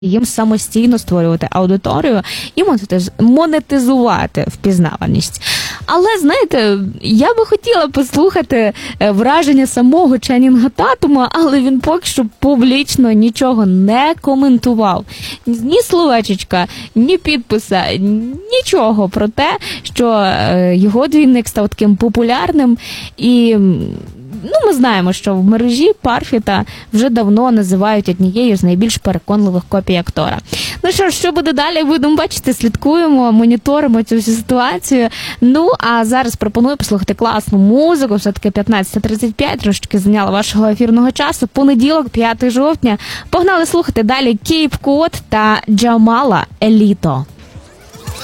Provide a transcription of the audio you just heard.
їм самостійно створювати аудиторію і монетизувати впізнаваність. Але, знаєте, я би хотіла послухати враження самого Ченнінга Татума, але він поки що публічно нічого не коментував. Ні словечечка, ні підписа, нічого про те, що його двійник став таким популярним. І ми знаємо, що в мережі Парфіта вже давно називають однією з найбільш переконливих копій актора. Ну що буде далі, будемо бачити, слідкуємо, моніторимо цю всю ситуацію. А зараз пропоную послухати класну музику, все-таки 15:35, трошки зайняла вашого ефірного часу. Понеділок, 5 жовтня. Погнали слухати далі Кейп Код та Джамала Еліто.